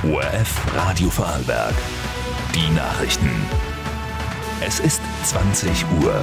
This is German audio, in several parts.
ORF Radio Vorarlberg. Die Nachrichten. Es ist 20 Uhr.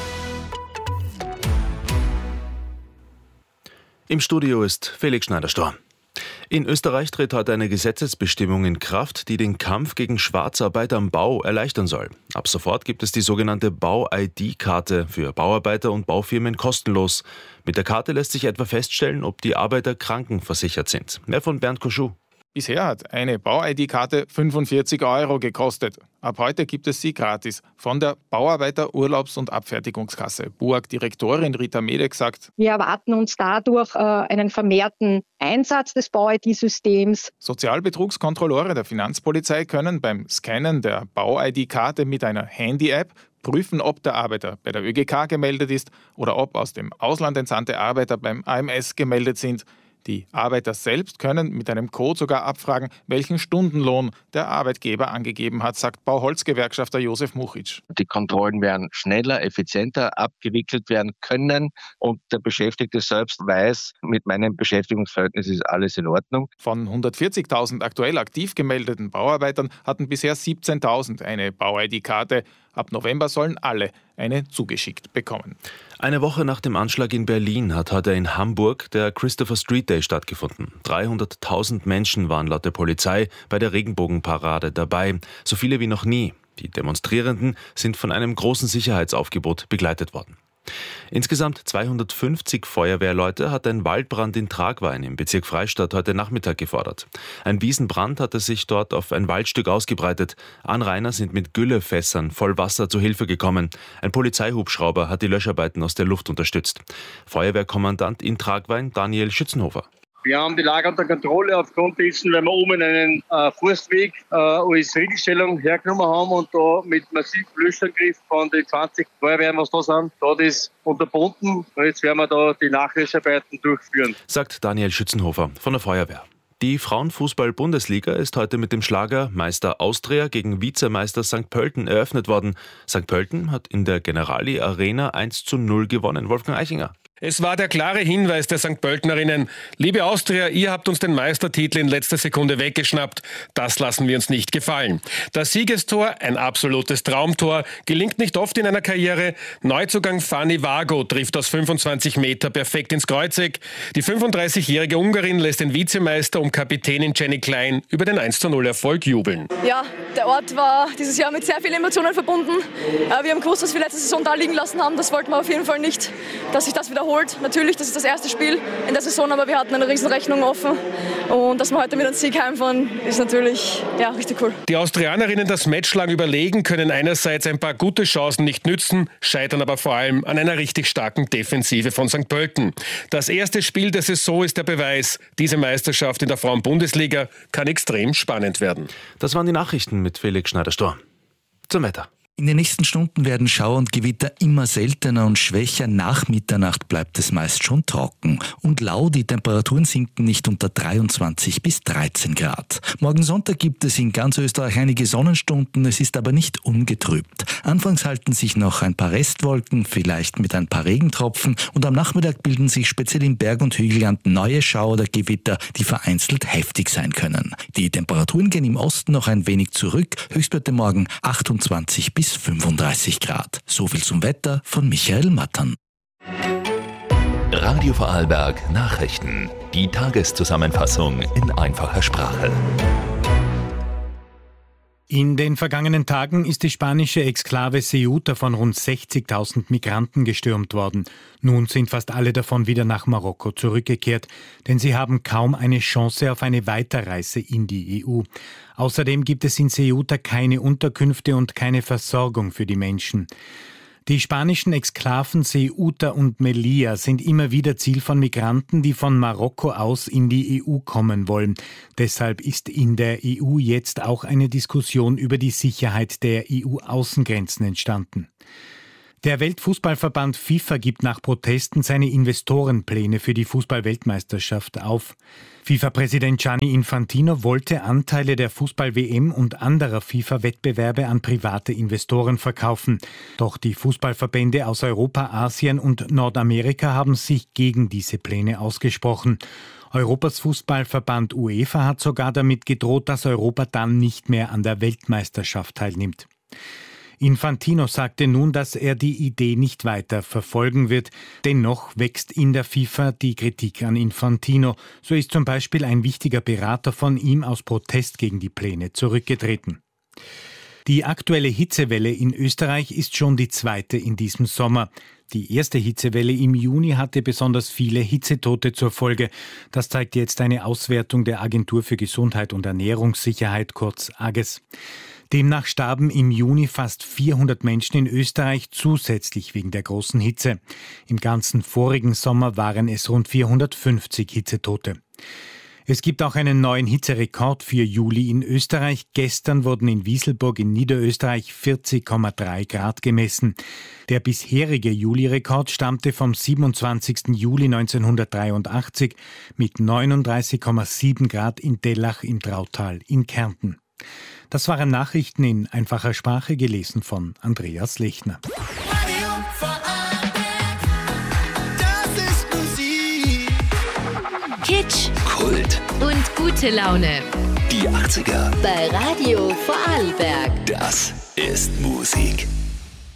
Im Studio ist Felix Schneider-Storr. In Österreich tritt heute eine Gesetzesbestimmung in Kraft, die den Kampf gegen Schwarzarbeit am Bau erleichtern soll. Ab sofort gibt es die sogenannte Bau-ID-Karte für Bauarbeiter und Baufirmen kostenlos. Mit der Karte lässt sich etwa feststellen, ob die Arbeiter krankenversichert sind. Mehr von Bernd Koschuh. Bisher hat eine Bau-ID-Karte 45 € gekostet. Ab heute gibt es sie gratis. Von der Bauarbeiter Urlaubs- und Abfertigungskasse. BUAG-Direktorin Rita Medek sagt: Wir erwarten uns dadurch einen vermehrten Einsatz des Bau-ID-Systems. Sozialbetrugskontrolleure der Finanzpolizei können beim Scannen der Bau-ID-Karte mit einer Handy-App prüfen, ob der Arbeiter bei der ÖGK gemeldet ist oder ob aus dem Ausland entsandte Arbeiter beim AMS gemeldet sind. Die Arbeiter selbst können mit einem Code sogar abfragen, welchen Stundenlohn der Arbeitgeber angegeben hat, sagt Bauholzgewerkschafter Josef Muchitsch. Die Kontrollen werden schneller, effizienter abgewickelt werden können und der Beschäftigte selbst weiß, mit meinem Beschäftigungsverhältnis ist alles in Ordnung. Von 140.000 aktuell aktiv gemeldeten Bauarbeitern hatten bisher 17.000 eine Bau-ID-Karte. Ab November sollen alle eine zugeschickt bekommen. Eine Woche nach dem Anschlag in Berlin hat heute in Hamburg der Christopher Street Day stattgefunden. 300.000 Menschen waren laut der Polizei bei der Regenbogenparade dabei, so viele wie noch nie. Die Demonstrierenden sind von einem großen Sicherheitsaufgebot begleitet worden. Insgesamt 250 Feuerwehrleute hat ein Waldbrand in Tragwein im Bezirk Freistadt heute Nachmittag gefordert. Ein Wiesenbrand hatte sich dort auf ein Waldstück ausgebreitet. Anrainer sind mit Güllefässern voll Wasser zu Hilfe gekommen. Ein Polizeihubschrauber hat die Löscharbeiten aus der Luft unterstützt. Feuerwehrkommandant in Tragwein Daniel Schützenhofer. Wir haben die Lage unter Kontrolle aufgrund dessen, weil wir oben einen Forstweg als Regelstellung hergenommen haben und da mit massiven Löschangriff von den 20 Feuerwehren, was da sind, da ist unterbunden. Und jetzt werden wir da die Nachlöscharbeiten durchführen, sagt Daniel Schützenhofer von der Feuerwehr. Die Frauenfußball-Bundesliga ist heute mit dem Schlager Meister Austria gegen Vizemeister St. Pölten eröffnet worden. St. Pölten hat in der Generali Arena 1:0 gewonnen. Wolfgang Eichinger. Es war der klare Hinweis der St. Pöltenerinnen: Liebe Austria, ihr habt uns den Meistertitel in letzter Sekunde weggeschnappt. Das lassen wir uns nicht gefallen. Das Siegestor, ein absolutes Traumtor, gelingt nicht oft in einer Karriere. Neuzugang Fanny Vago trifft aus 25 Meter perfekt ins Kreuzeck. Die 35-jährige Ungarin lässt den Vizemeister um Kapitänin Jenny Klein über den 1:0 Erfolg jubeln. Ja, der Ort war dieses Jahr mit sehr vielen Emotionen verbunden. Wir haben gewusst, was wir letzte Saison da liegen lassen haben. Das wollten wir auf jeden Fall nicht, dass sich das wiederholt. Natürlich, das ist das erste Spiel in der Saison, aber wir hatten eine riesen Rechnung offen. Und dass wir heute mit einem Sieg heimfahren, ist natürlich richtig cool. Die Austrianerinnen, das Match lang überlegen, können einerseits ein paar gute Chancen nicht nützen, scheitern aber vor allem an einer richtig starken Defensive von St. Pölten. Das erste Spiel der Saison ist der Beweis. Diese Meisterschaft in der Frauen-Bundesliga kann extrem spannend werden. Das waren die Nachrichten mit Felix Schneider-Storr. Zum Wetter. In den nächsten Stunden werden Schauer und Gewitter immer seltener und schwächer. Nach Mitternacht bleibt es meist schon trocken und lau. Die Temperaturen sinken nicht unter 23 bis 13 Grad. Morgen Sonntag gibt es in ganz Österreich einige Sonnenstunden, es ist aber nicht ungetrübt. Anfangs halten sich noch ein paar Restwolken, vielleicht mit ein paar Regentropfen, und am Nachmittag bilden sich speziell im Berg- und Hügelland neue Schauer oder Gewitter, die vereinzelt heftig sein können. Die Temperaturen gehen im Osten noch ein wenig zurück, Höchstwerte morgen 28 bis 35 Grad. So viel zum Wetter von Michael Mattern. Radio Vorarlberg Nachrichten. Die Tageszusammenfassung in einfacher Sprache. In den vergangenen Tagen ist die spanische Exklave Ceuta von rund 60.000 Migranten gestürmt worden. Nun sind fast alle davon wieder nach Marokko zurückgekehrt, denn sie haben kaum eine Chance auf eine Weiterreise in die EU. Außerdem gibt es in Ceuta keine Unterkünfte und keine Versorgung für die Menschen. Die spanischen Exklaven Ceuta und Melilla sind immer wieder Ziel von Migranten, die von Marokko aus in die EU kommen wollen. Deshalb ist in der EU jetzt auch eine Diskussion über die Sicherheit der EU-Außengrenzen entstanden. Der Weltfußballverband FIFA gibt nach Protesten seine Investorenpläne für die Fußball-Weltmeisterschaft auf. FIFA-Präsident Gianni Infantino wollte Anteile der Fußball-WM und anderer FIFA-Wettbewerbe an private Investoren verkaufen. Doch die Fußballverbände aus Europa, Asien und Nordamerika haben sich gegen diese Pläne ausgesprochen. Europas Fußballverband UEFA hat sogar damit gedroht, dass Europa dann nicht mehr an der Weltmeisterschaft teilnimmt. Infantino sagte nun, dass er die Idee nicht weiter verfolgen wird. Dennoch wächst in der FIFA die Kritik an Infantino. So ist zum Beispiel ein wichtiger Berater von ihm aus Protest gegen die Pläne zurückgetreten. Die aktuelle Hitzewelle in Österreich ist schon die zweite in diesem Sommer. Die erste Hitzewelle im Juni hatte besonders viele Hitzetote zur Folge. Das zeigt jetzt eine Auswertung der Agentur für Gesundheit und Ernährungssicherheit, kurz AGES. Demnach starben im Juni fast 400 Menschen in Österreich zusätzlich wegen der großen Hitze. Im ganzen vorigen Sommer waren es rund 450 Hitzetote. Es gibt auch einen neuen Hitzerekord für Juli in Österreich. Gestern wurden in Wieselburg in Niederösterreich 40,3 Grad gemessen. Der bisherige Juli-Rekord stammte vom 27. Juli 1983 mit 39,7 Grad in Dellach im Drautal in Kärnten. Das waren Nachrichten in einfacher Sprache, gelesen von Andreas Lechner. Kitsch, Kult und gute Laune. Die 80er Bei Radio Vorarlberg. Das ist Musik.